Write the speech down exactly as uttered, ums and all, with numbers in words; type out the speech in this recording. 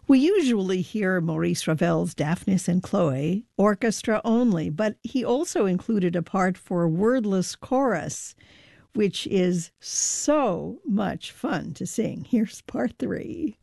We usually hear Maurice Ravel's Daphnis and Chloe orchestra only, but he also included a part for wordless chorus, which is so much fun to sing. Here's part three.